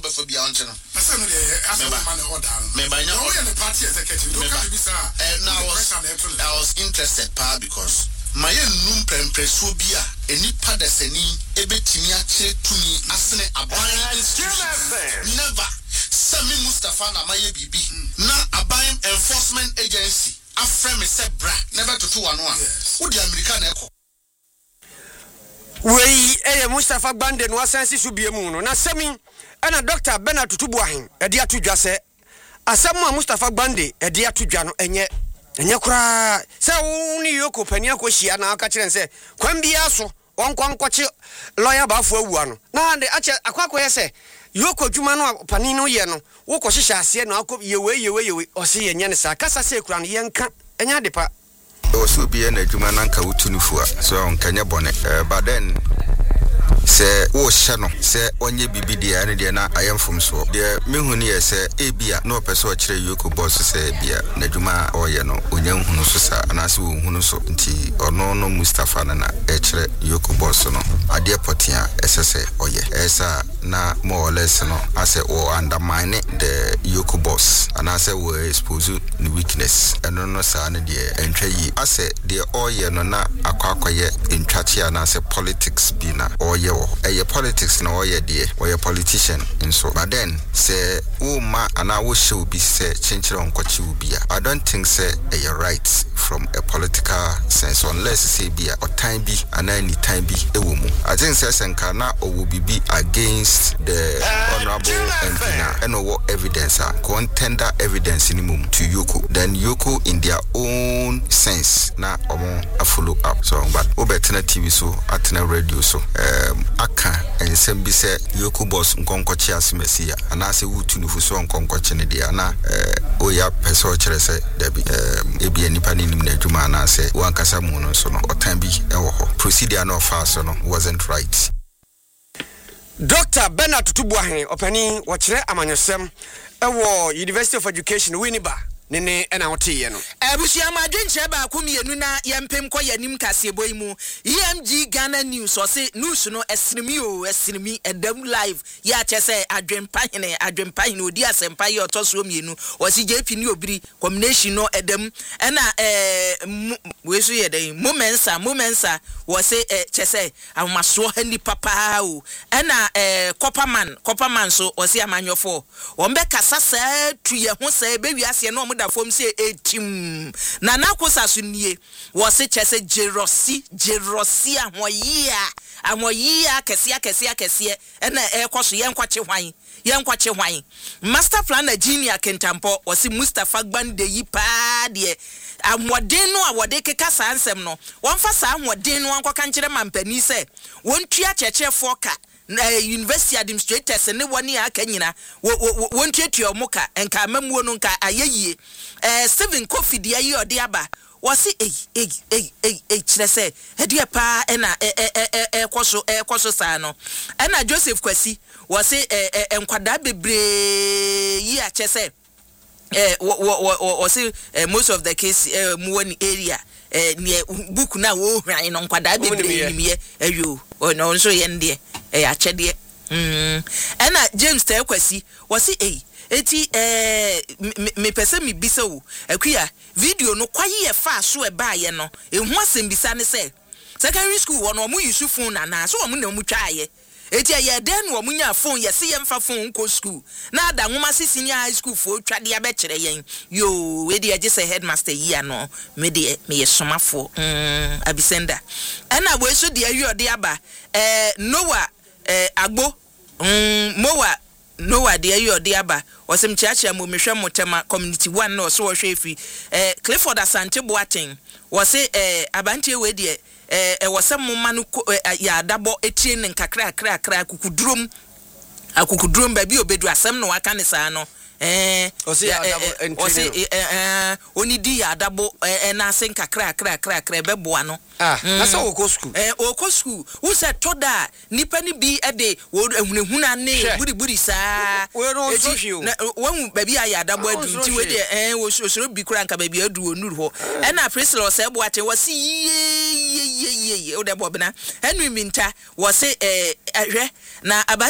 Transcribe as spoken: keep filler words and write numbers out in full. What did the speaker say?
abefo bia onche no I said no dey ask the man order me ba nya no the party executive don't come be sir now I was interested pa because my num prempreso bia enipa desani ebetimi ache tumi asene aban never Sami Mustafa na maye bibi na aban enforcement agency aframe me se bra never to two one one wo di America na eko Wei eh Mustafa Gbande no asansi so biemu no na Sami ana Doctor Bernard Tutubuahin e dia tudwa se asem a Mustafa Gbande e dia tudwa no enye enye kura se wo ni yoko pani akohia na aka kire se kwan bia so wonkwan kwache lawyer bafo awua no na ande ache akwakoye se yoko dwuma no pani no ye no wo kohihia ase no akọ yewe yewe yewe ose yenye ne sa kasa se kura no yenka enya de pa also be an adwuma nanka wutunifu so onkanya bone uh, but then se wo hyano se onye bibidi ya ne de na ayemfom so de mehuni ye se ebia no pese o kire yoko boss se ebia na adwuma oye no onya hunu so sa na se wo hunu so nti ono no Mustafa na na e kire yoko boss no ade potia esese oye esa na more or less no ase o undermine the yoko boss and ase wo expose the weakness eno no sa ne de entwa yi ase de oye no na akwakoye ntwachia na ase politics bi na oye wo eye politics na oye de oye politician nso but then say wo ma ana wo show bi say chinchire onkochi ubia I don't think say eye right from a political sense unless say bia or time bi ana any time bi ewo mu I think say senka na owo bibi against the honorable Empina and no evidence are contender evidence in mum to Yoko then Yoko in their own sense na omo a follow up so but obetina T V so atena radio so um aka and sem bi say Yoko boss nkonkochi asimesi and I say wutu nufu so nkonkochi ne dia na eh oya peso kire say debi um ebi anipa ni nim na adwuma na say wankasa mu no so no otan bi e wo ho procedure no fa so no wasn't right. Doctor Bernard Tutubuahin opani wachire amanyosem ewo University of Education Winneba nene ena wote ye no abusia ma dwenche ba akomienu na yempem kɔ yanim kasebo mu E M G Ghana News o se news no esrimi o esrimi edam live ya chese adwempahene adwempahene odi asempa ye otoso mienu o se J P ni obiri combination no edam ena eh we so ye den momensa momensa wo se chese amaso hani papa o ena eh Copperman Copperman so o se amanyofo wo mbe kasa sa tu ye ho sa be wiase no da fom se etim na nakosa so nie wo se chese jerosi jerosi ahoyia ahoyia kese kese kese ena ekoso yenkwache hwan yenkwache hwan master planner Junior Kentampo wo se Mustafa Gbande yi pa de amodin no awode keka sansem no wonfa sa amodin no ankoka nkire mampani se wontua cheche foka na university administrators ne woni aka nyina wontuatua omuka enka mamuo no nka ayeyie eh Steven Kofi dia yi ode aba wasi eh eh eh eh eh chirese hede pa na eh eh eh koso eh koso sa no na Joseph Kwasi wasi eh enkwada bebre yi a chese eh wasi most of the case eh muwani area eh near book na wo hwan no nkwada bebre nimye ayo no nso ye ndie eh achede mm ena James Tekwasi wasi eh eti eh me pese mi bisa wo akua video no kwaye ye fa so e ba ye no ehu asem bisa ne se secondary school wo no mu use phone na na so wo mu na mu twaye eti ye den wo mu nya phone ye se ye mfa phone ko school na da nwoma se senior high school fo twade ya be kire yen yo we de je se headmaster yi no me de me ye somafo mm abisenda ena we so de awi ode aba eh Noah eh agbo mm mowa Noah de ayi ode aba wasem chiachia mo mehwe motema community one no so wo hwe fi eh Clifford Asante Boateng wose eh abantie we de eh e wasem ma no ya adabo etie ne nkakra kra kra akukudrum akukudrum ba bi obedu asem no aka ne saa no eh osi adabo osi eh oni di adabo na asen kakra kra kra kra beboa no ah na so wo ko school eh o ko school wo se toda nipa ni bi e de wo ehunehuna ne buri buri saa we no so hio wo ba bi aya adabo adu ti we de eh wo soro bi kura nka ba bi adu onuru ho e na Priscilla o se bo ate wo si ye ye ye ye o de bo bena Henry Minta wo se eh hwe na